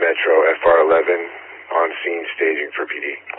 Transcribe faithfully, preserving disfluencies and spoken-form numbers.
Metro F R eleven on scene staging for P D.